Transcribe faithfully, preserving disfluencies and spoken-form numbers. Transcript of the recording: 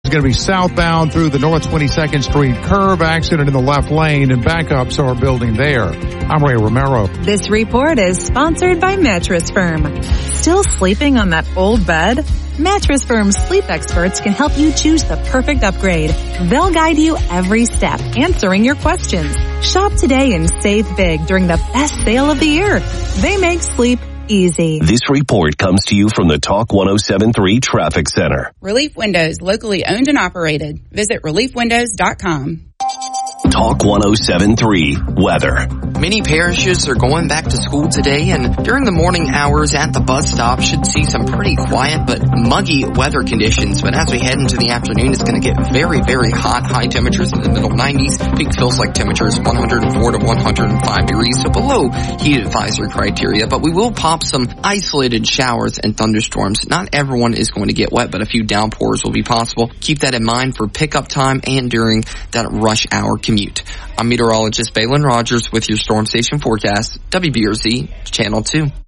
It's going to be southbound through the North twenty-second Street curve. Accident in the left lane and backups are building there. I'm Ray Romero. This report is sponsored by Mattress Firm. Still sleeping on that old bed? Mattress Firm's sleep experts can help you choose the perfect upgrade. They'll guide you every step, answering your questions. Shop today and save big during the best sale of the year. They make sleep easy. This report comes to you from the Talk one oh seven point three Traffic Center. Relief Windows, locally owned and operated. Visit relief windows dot com. Talk one oh seven point three Weather. Many parishes are going back to school today, and during the morning hours at the bus stop should see some pretty quiet but muggy weather conditions. But as we head into the afternoon, it's going to get very, very hot. High temperatures in the middle nineties. Peak feels like temperatures one oh four to one oh five degrees, so below heat advisory criteria. But we will pop some isolated showers and thunderstorms. Not everyone is going to get wet, but a few downpours will be possible. Keep that in mind for pickup time and during that rush hour commute. I'm meteorologist Balin Rogers with your Storm Station forecast, W B R Z Channel two.